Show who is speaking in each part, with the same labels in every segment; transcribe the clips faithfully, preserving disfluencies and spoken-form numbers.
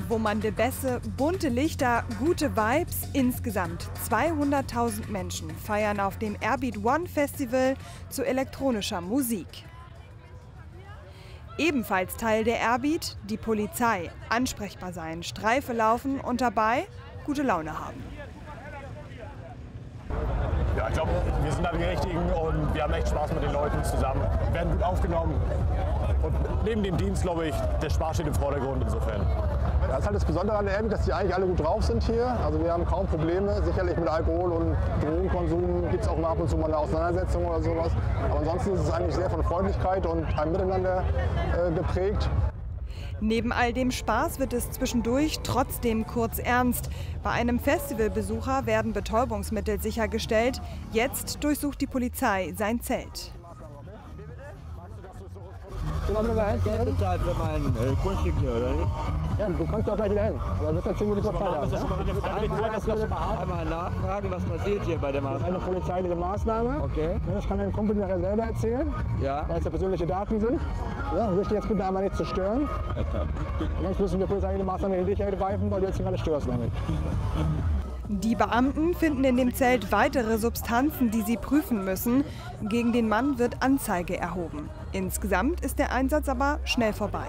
Speaker 1: wummernde Bässe, bunte Lichter, gute Vibes. Insgesamt zweihunderttausend Menschen feiern auf dem Airbeat One Festival zu elektronischer Musik. Ebenfalls Teil der Airbeat die Polizei. Ansprechbar sein, Streife laufen und dabei gute Laune haben.
Speaker 2: Ja, ich glaube, wir sind da die Richtigen und wir haben echt Spaß mit den Leuten zusammen. Wir werden gut aufgenommen. Und neben dem Dienst, glaube ich, der Spaß steht im Vordergrund insofern.
Speaker 3: Ja, das ist halt das Besondere an der Airbeat, dass die eigentlich alle gut drauf sind hier. Also wir haben kaum Probleme. Sicherlich mit Alkohol und Drogenkonsum gibt es auch mal ab und zu mal eine Auseinandersetzung oder sowas. Aber ansonsten ist es eigentlich sehr von Freundlichkeit und einem Miteinander äh, geprägt.
Speaker 1: Neben all dem Spaß wird es zwischendurch trotzdem kurz ernst. Bei einem Festivalbesucher werden Betäubungsmittel sichergestellt. Jetzt durchsucht die Polizei sein Zelt.
Speaker 3: Du hast
Speaker 4: Geld bezahlt für mein äh, Grundstück hier, oder nicht?
Speaker 3: Ja, du kannst doch gleich wieder hin. Aber das ist zehn Minuten Zeit haben.
Speaker 4: Einmal nachfragen, was passiert hier bei der
Speaker 3: Das ist
Speaker 4: Maßnahme.
Speaker 3: eine polizeiliche Maßnahme.
Speaker 4: Okay.
Speaker 3: Das kann dein Kumpel nachher selber erzählen,
Speaker 4: Ja.
Speaker 3: weil es ja persönliche Daten sind. Ja, ich möchte jetzt bitte einmal nicht zu stören. Sonst müssen wir polizeiliche Maßnahmen in dich ergreifen, weil du jetzt hier gerade störst damit.
Speaker 1: Die Beamten finden in dem Zelt weitere Substanzen, die sie prüfen müssen. Gegen den Mann wird Anzeige erhoben. Insgesamt ist der Einsatz aber schnell vorbei.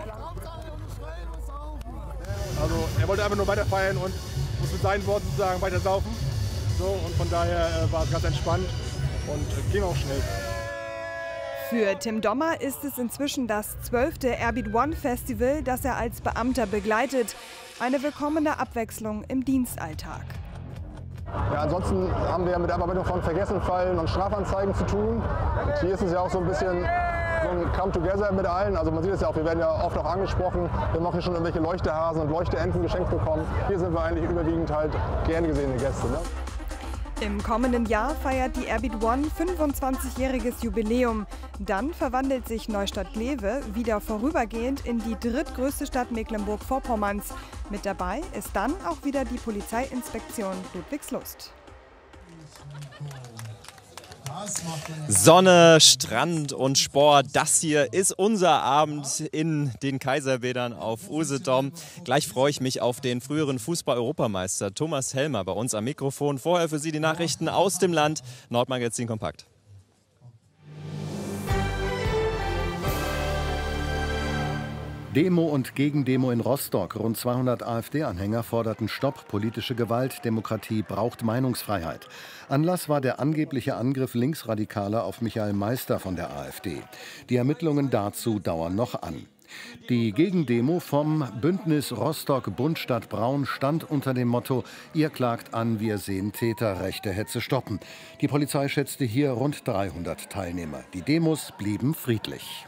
Speaker 2: Also er wollte einfach nur weiter feiern und muss mit seinen Worten sozusagen weiter saufen. So, und von daher äh, war es ganz entspannt und äh, ging auch schnell.
Speaker 1: Für Tim Dommer ist es inzwischen das zwölfte Airbeat One Festival, das er als Beamter begleitet. Eine willkommene Abwechslung im Dienstalltag.
Speaker 3: Ja, ansonsten haben wir ja mit der Abarbeitung von Vergessenfallen und Strafanzeigen zu tun. Und hier ist es ja auch so ein bisschen so ein Come-Together mit allen. Also man sieht es ja auch, wir werden ja oft auch angesprochen. Wir haben auch hier schon irgendwelche Leuchtehasen und Leuchteenten geschenkt bekommen. Hier sind wir eigentlich überwiegend halt gerne gesehene Gäste. Ne?
Speaker 1: Im kommenden Jahr feiert die Airbeat One fünfundzwanzigjähriges Jubiläum. Dann verwandelt sich Neustadt-Glewe wieder vorübergehend in die drittgrößte Stadt Mecklenburg-Vorpommerns. Mit dabei ist dann auch wieder die Polizeiinspektion Ludwigslust.
Speaker 5: Sonne, Strand und Sport, das hier ist unser Abend in den Kaiserbädern auf Usedom. Gleich freue ich mich auf den früheren Fußball-Europameister Thomas Helmer bei uns am Mikrofon. Vorher für Sie die Nachrichten aus dem Land, Nordmagazin Kompakt.
Speaker 6: Demo und Gegendemo in Rostock. Rund zweihundert AfD-Anhänger forderten Stopp, politische Gewalt, Demokratie braucht Meinungsfreiheit. Anlass war der angebliche Angriff Linksradikaler auf Michael Meister von der AfD. Die Ermittlungen dazu dauern noch an. Die Gegendemo vom Bündnis Rostock-Bund-Stadt-Braun stand unter dem Motto: Ihr klagt an, wir sehen Täter, rechte Hetze stoppen. Die Polizei schätzte hier rund dreihundert Teilnehmer. Die Demos blieben friedlich.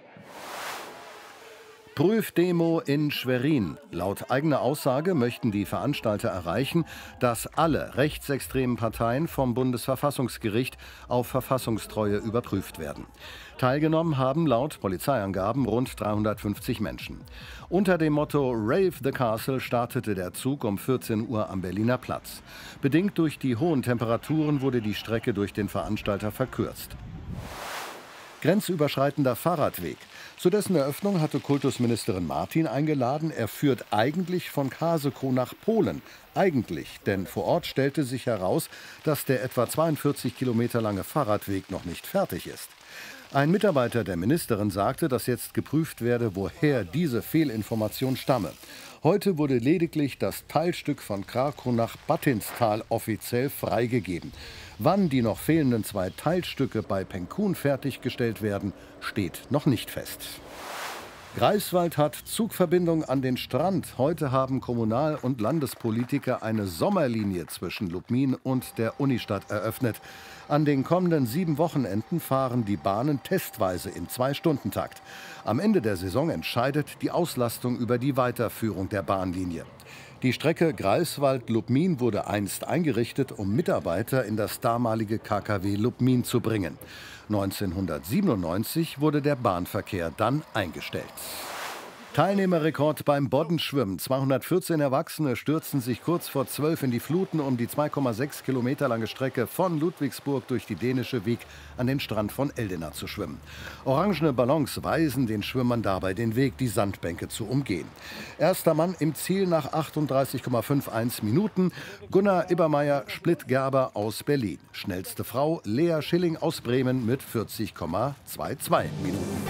Speaker 6: Prüfdemo in Schwerin. Laut eigener Aussage möchten die Veranstalter erreichen, dass alle rechtsextremen Parteien vom Bundesverfassungsgericht auf Verfassungstreue überprüft werden. Teilgenommen haben laut Polizeiangaben rund dreihundertfünfzig Menschen. Unter dem Motto Rave the Castle startete der Zug um vierzehn Uhr am Berliner Platz. Bedingt durch die hohen Temperaturen wurde die Strecke durch den Veranstalter verkürzt. Grenzüberschreitender Fahrradweg. Zu dessen Eröffnung hatte Kultusministerin Martin eingeladen. Er führt eigentlich von Kaseko nach Polen. Eigentlich, denn vor Ort stellte sich heraus, dass der etwa zweiundvierzig Kilometer lange Fahrradweg noch nicht fertig ist. Ein Mitarbeiter der Ministerin sagte, dass jetzt geprüft werde, woher diese Fehlinformation stamme. Heute wurde lediglich das Teilstück von Krakow nach Battinstal offiziell freigegeben. Wann die noch fehlenden zwei Teilstücke bei Penkun fertiggestellt werden, steht noch nicht fest. Greifswald hat Zugverbindung an den Strand. Heute haben Kommunal- und Landespolitiker eine Sommerlinie zwischen Lubmin und der Unistadt eröffnet. An den kommenden sieben Wochenenden fahren die Bahnen testweise im Zwei-Stunden-Takt. Am Ende der Saison entscheidet die Auslastung über die Weiterführung der Bahnlinie. Die Strecke Greifswald-Lubmin wurde einst eingerichtet, um Mitarbeiter in das damalige K K W Lubmin zu bringen. neunzehnhundertsiebenundneunzig wurde der Bahnverkehr dann eingestellt. Teilnehmerrekord beim Boddenschwimmen. zweihundertvierzehn Erwachsene stürzten sich kurz vor zwölf in die Fluten, um die zwei Komma sechs Kilometer lange Strecke von Ludwigsburg durch die dänische Wiek an den Strand von Eldena zu schwimmen. Orangene Ballons weisen den Schwimmern dabei den Weg, die Sandbänke zu umgehen. Erster Mann im Ziel nach achtunddreißig Komma einundfünfzig Minuten. Gunnar Ibermeier Splitt-Gerber aus Berlin. Schnellste Frau Lea Schilling aus Bremen mit vierzig Komma zweiundzwanzig Minuten.